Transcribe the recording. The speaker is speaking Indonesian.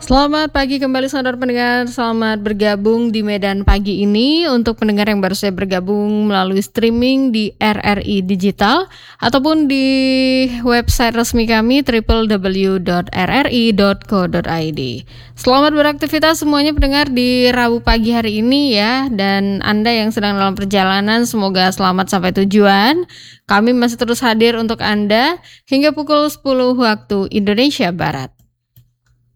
Selamat pagi kembali saudara pendengar, selamat bergabung di Medan Pagi ini. Untuk pendengar yang baru saja bergabung melalui streaming di RRI Digital ataupun di website resmi kami www.rri.co.id. Selamat beraktivitas semuanya pendengar di Rabu pagi hari ini ya. Dan Anda yang sedang dalam perjalanan semoga selamat sampai tujuan. Kami masih terus hadir untuk Anda hingga pukul 10 waktu Indonesia Barat.